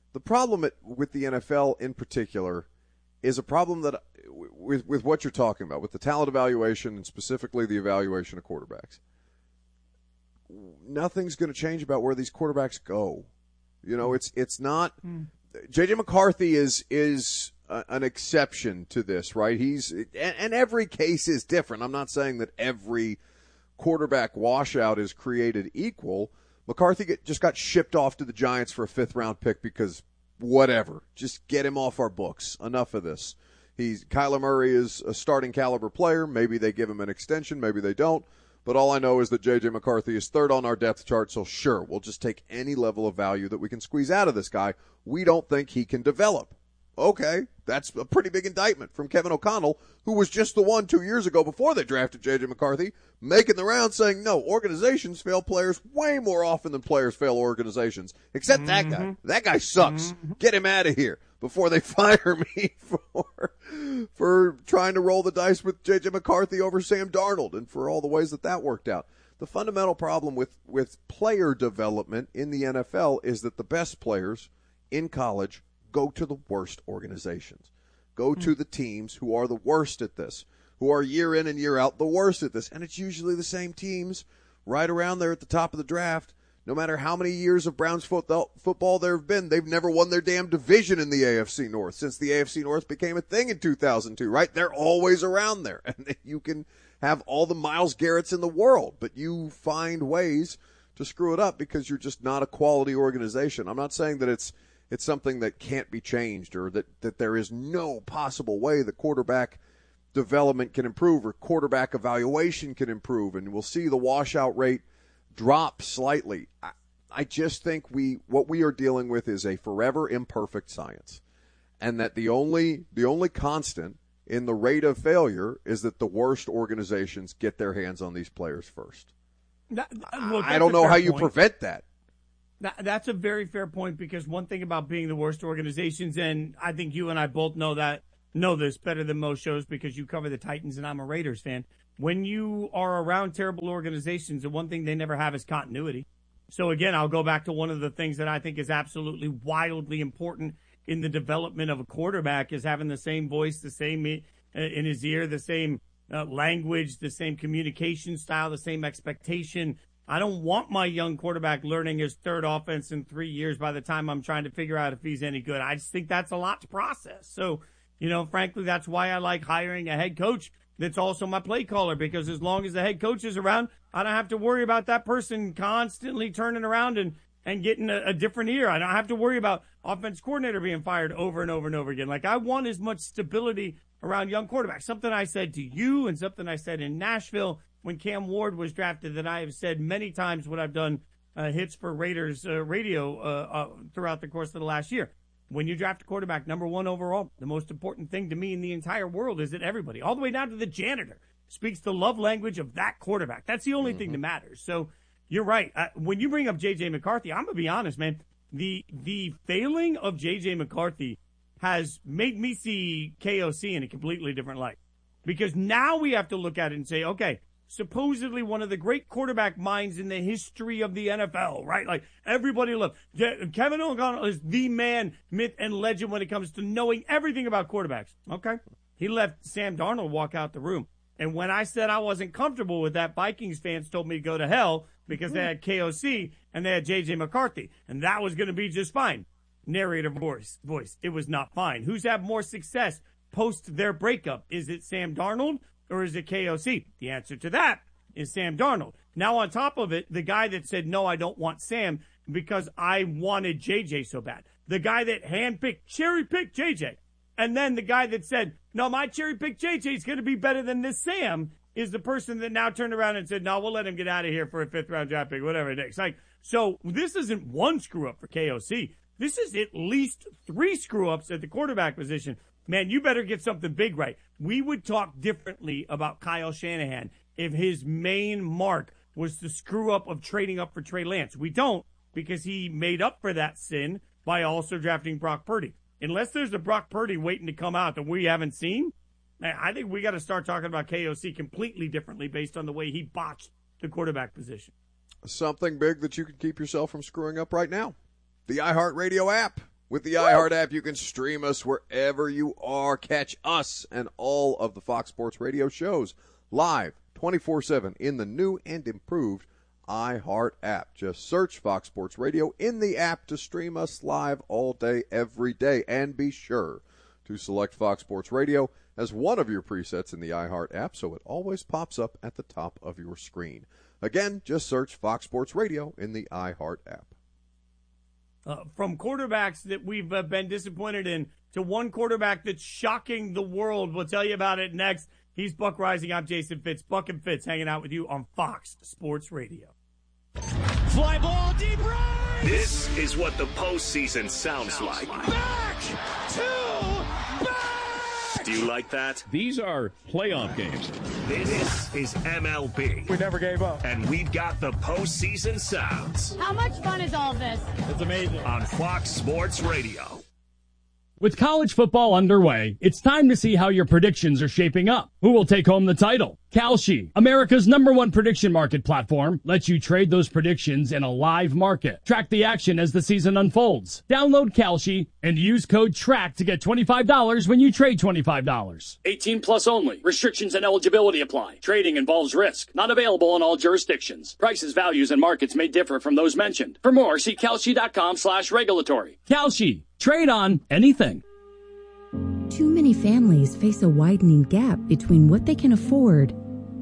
with the NFL in particular is a problem that with what you're talking about, with the talent evaluation and specifically the evaluation of quarterbacks. Nothing's going to change about where these quarterbacks go. It's not. J.J. McCarthy is an exception to this, right? And every case is different. I'm not saying that every quarterback washout is created equal. McCarthy just got shipped off to the Giants for a 5th-round pick because whatever. Just get him off our books. Enough of this. Kyler Murray is a starting caliber player. Maybe they give him an extension. Maybe they don't. But all I know is that J.J. McCarthy is 3rd on our depth chart, so sure, we'll just take any level of value that we can squeeze out of this guy. We don't think he can develop. Okay, that's a pretty big indictment from Kevin O'Connell, who was just the one 2 years ago before they drafted J.J. McCarthy, making the round saying, no, organizations fail players way more often than players fail organizations, except that guy. That guy sucks. Get him out of here before they fire me for trying to roll the dice with J.J. McCarthy over Sam Darnold and for all the ways that worked out. The fundamental problem with player development in the NFL is that the best players in college go to the worst organizations. Go to the teams who are the worst at this, who are year in and year out the worst at this. And it's usually the same teams right around there at the top of the draft. No matter how many years of Browns football there have been, they've never won their damn division in the AFC North since the AFC North became a thing in 2002, right? They're always around there. And you can have all the Myles Garretts in the world, but you find ways to screw it up because you're just not a quality organization. I'm not saying that it's something that can't be changed or that there is no possible way that quarterback development can improve or quarterback evaluation can improve, and we'll see the washout rate drop slightly. I just think what we are dealing with is a forever imperfect science, and that the only constant in the rate of failure is that the worst organizations get their hands on these players first. I don't know how you prevent that. That's a very fair point, because one thing about being the worst organizations, and I think you and I both know this better than most shows because you cover the Titans and I'm a Raiders fan. When you are around terrible organizations, the one thing they never have is continuity. So again, I'll go back to one of the things that I think is absolutely wildly important in the development of a quarterback is having the same voice, the same in his ear, the same language, the same communication style, the same expectation. I don't want my young quarterback learning his third offense in 3 years by the time I'm trying to figure out if he's any good. I just think that's a lot to process. So, frankly, that's why I like hiring a head coach that's also my play caller, because as long as the head coach is around, I don't have to worry about that person constantly turning around and getting a different ear. I don't have to worry about offense coordinator being fired over and over and over again. Like, I want as much stability around young quarterbacks. Something I said to you and something I said in Nashville when Cam Ward was drafted that I have said many times when I've done hits for Raiders radio throughout the course of the last year. When you draft a quarterback number 1 overall, the most important thing to me in the entire world is that everybody, all the way down to the janitor, speaks the love language of that quarterback. That's the only thing that matters. So you're right. When you bring up J.J. McCarthy, I'm going to be honest, man. The failing of J.J. McCarthy has made me see KOC in a completely different light. Because now we have to look at it and say, okay, supposedly one of the great quarterback minds in the history of the NFL, right? Like, everybody loves Kevin O'Connell is the man, myth, and legend when it comes to knowing everything about quarterbacks. Okay. He let Sam Darnold walk out the room. And when I said I wasn't comfortable with that, Vikings fans told me to go to hell because they had KOC and they had J.J. McCarthy. And that was going to be just fine. Narrator voice. It was not fine. Who's had more success post their breakup? Is it Sam Darnold? Or is it KOC? The answer to that is Sam Darnold. Now, on top of it, the guy that said, no, I don't want Sam because I wanted JJ so bad. The guy that cherry-picked JJ. And then the guy that said, no, my cherry-picked JJ is going to be better than this Sam is the person that now turned around and said, no, we'll let him get out of here for a 5th-round draft pick, whatever it is. Like, so this isn't one screw-up for KOC. This is at least 3 screw-ups at the quarterback position. Man, you better get something big right. We would talk differently about Kyle Shanahan if his main mark was the screw-up of trading up for Trey Lance. We don't, because he made up for that sin by also drafting Brock Purdy. Unless there's a Brock Purdy waiting to come out that we haven't seen, I think we got to start talking about KOC completely differently based on the way he botched the quarterback position. Something big that you can keep yourself from screwing up right now. The iHeartRadio app. With the iHeart app, you can stream us wherever you are. Catch us and all of the Fox Sports Radio shows live 24/7 in the new and improved iHeart app. Just search Fox Sports Radio in the app to stream us live all day, every day. And be sure to select Fox Sports Radio as one of your presets in the iHeart app so it always pops up at the top of your screen. Again, just search Fox Sports Radio in the iHeart app. From quarterbacks that we've been disappointed in to one quarterback that's shocking the world. We'll tell you about it next. He's Buck Rising. I'm Jason Fitz. Buck and Fitz hanging out with you on Fox Sports Radio. Fly ball deep right. This is what the postseason sounds like. Back to back. Do you like that? These are playoff games. This is MLB. We never gave up. And we've got the postseason sounds. How much fun is all this? It's amazing. On Fox Sports Radio. With college football underway, it's time to see how your predictions are shaping up. Who will take home the title? Kalshi, America's #1 prediction market platform, lets you trade those predictions in a live market. Track the action as the season unfolds. Download Kalshi and use code TRACK to get $25 when you trade $25. 18 plus only. Restrictions and eligibility apply. Trading involves risk. Not available in all jurisdictions. Prices, values, and markets may differ from those mentioned. For more, see Kalshi.com/regulatory. Kalshi. Trade on anything. Too many families face a widening gap between what they can afford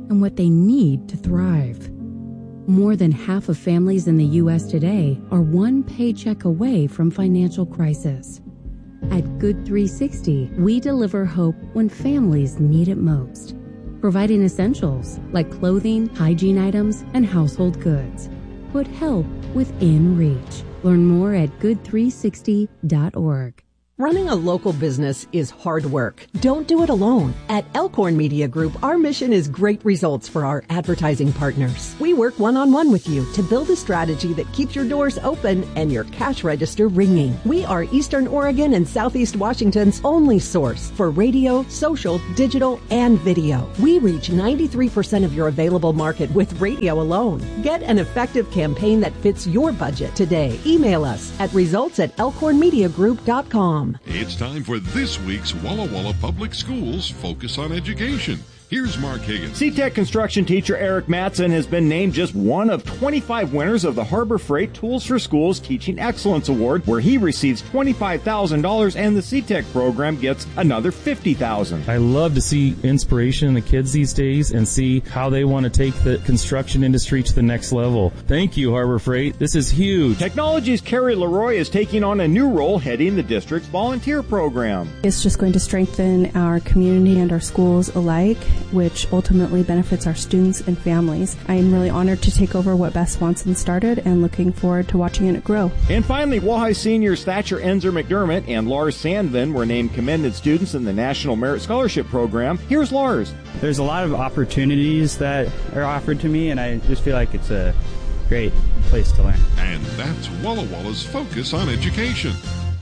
and what they need to thrive. More than half of families in the U.S. today are one paycheck away from financial crisis. At Good 360, we deliver hope when families need it most, providing essentials like clothing, hygiene items, and household goods. Put help within reach. Learn more at good360.org. Running a local business is hard work. Don't do it alone. At Elkhorn Media Group, our mission is great results for our advertising partners. We work one-on-one with you to build a strategy that keeps your doors open and your cash register ringing. We are Eastern Oregon and Southeast Washington's only source for radio, social, digital, and video. We reach 93% of your available market with radio alone. Get an effective campaign that fits your budget today. Email us at results@elkhornmediagroup.com. It's time for this week's Walla Walla Public Schools Focus on Education. Here's Mark Higgins. SeaTech construction teacher Eric Mattson has been named just one of 25 winners of the Harbor Freight Tools for Schools Teaching Excellence Award, where he receives $25,000 and the SeaTech program gets another $50,000. I love to see inspiration in the kids these days and see how they want to take the construction industry to the next level. Thank you, Harbor Freight. This is huge. Technology's Carrie Leroy is taking on a new role heading the district's volunteer program. It's just going to strengthen our community and our schools alike, which ultimately benefits our students and families. I am really honored to take over what Beth Swanson started and looking forward to watching it grow. And finally, Wahai seniors Thatcher Enzer McDermott and Lars Sandvin were named commended students in the National Merit Scholarship Program. Here's Lars. There's a lot of opportunities that are offered to me, and I just feel like it's a great place to learn. And that's Walla Walla's Focus on Education.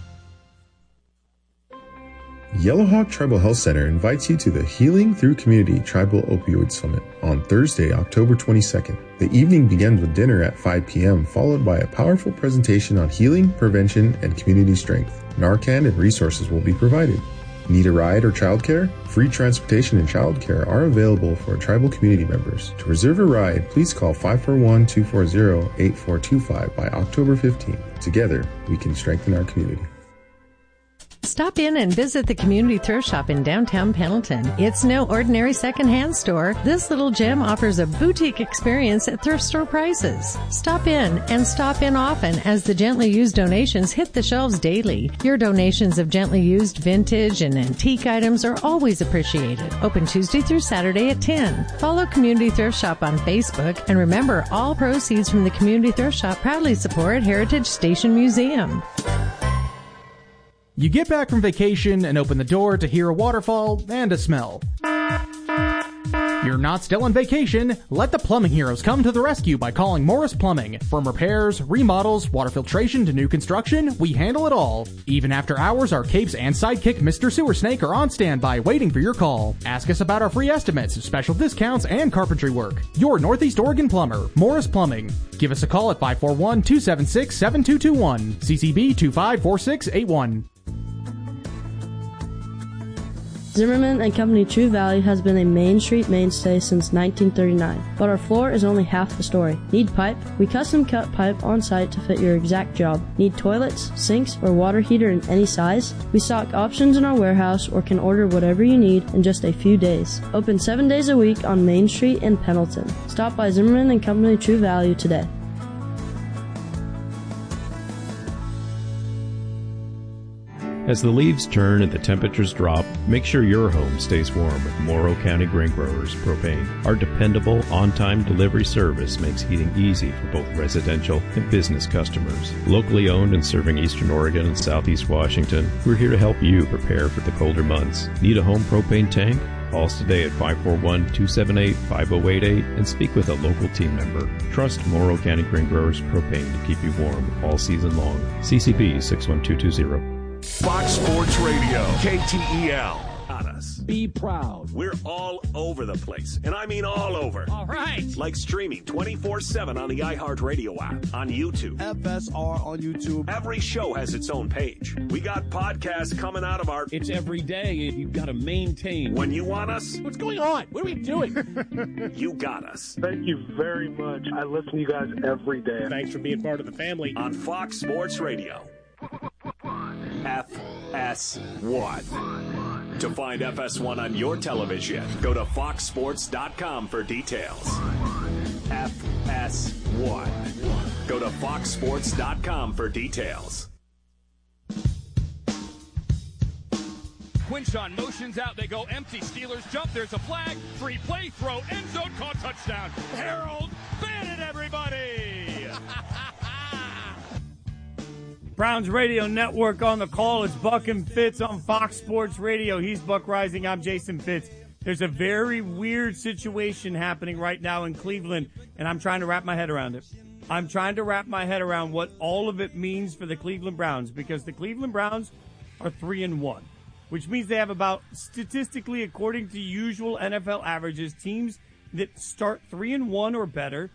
Yellowhawk Tribal Health Center invites you to the Healing Through Community Tribal Opioid Summit on Thursday, October 22nd. The evening begins with dinner at 5 p.m., followed by a powerful presentation on healing, prevention, and community strength. Narcan and resources will be provided. Need a ride or childcare? Free transportation and childcare are available for tribal community members. To reserve a ride, please call 541-240-8425 by October 15th. Together, we can strengthen our community. Stop in and visit the Community Thrift Shop in downtown Pendleton. It's no ordinary secondhand store. This little gem offers a boutique experience at thrift store prices. Stop in and stop in often as the gently used donations hit the shelves daily. Your donations of gently used vintage and antique items are always appreciated. Open Tuesday through Saturday at 10. Follow Community Thrift Shop on Facebook, and remember, all proceeds from the Community Thrift Shop proudly support Heritage Station Museum. You get back from vacation and open the door to hear a waterfall and a smell. You're not still on vacation. Let the plumbing heroes come to the rescue by calling Morris Plumbing. From repairs, remodels, water filtration to new construction, we handle it all. Even after hours, our capes and sidekick Mr. Sewer Snake are on standby waiting for your call. Ask us about our free estimates, special discounts, and carpentry work. Your Northeast Oregon plumber, Morris Plumbing. Give us a call at 541-276-7221. CCB 254681. Zimmerman & Company True Value has been a Main Street mainstay since 1939, but our floor is only half the story. Need pipe? We custom cut pipe on site to fit your exact job. Need toilets, sinks, or water heater in any size? We stock options in our warehouse or can order whatever you need in just a few days. Open 7 days a week on Main Street in Pendleton. Stop by Zimmerman & Company True Value today. As the leaves turn and the temperatures drop, make sure your home stays warm with Morrow County Grain Growers Propane. Our dependable, on-time delivery service makes heating easy for both residential and business customers. Locally owned and serving Eastern Oregon and Southeast Washington, we're here to help you prepare for the colder months. Need a home propane tank? Call us today at 541-278-5088 and speak with a local team member. Trust Morrow County Grain Growers Propane to keep you warm all season long. CCB 61220. Fox Sports Radio, KTEL. On us. Be proud. We're all over the place, and I mean all over. All right. Like streaming 24/7 on the iHeartRadio app, on YouTube. FSR on YouTube. Every show has its own page. We got podcasts coming out of our... It's every day. You've got to maintain. When you want us... What's going on? What are we doing? You got us. Thank you very much. I listen to you guys every day. Thanks for being part of the family. On Fox Sports Radio. FS1. To find FS1 on your television, go to foxsports.com for details. FS1. Go to foxsports.com for details. Quinshon motions out. They go empty. Steelers jump. There's a flag. Free play. Throw. End zone. Caught. Touchdown. Harold Bennett, everybody. Browns Radio Network on the call. It's Buck and Fitz on Fox Sports Radio. He's Buck Rising. I'm Jason Fitz. There's a very weird situation happening right now in Cleveland, and I'm trying to wrap my head around it. I'm trying to wrap my head around what all of it means for the Cleveland Browns, because the Cleveland Browns are 3-1, which means they have about, statistically, according to usual NFL averages, teams that start 3-1 or better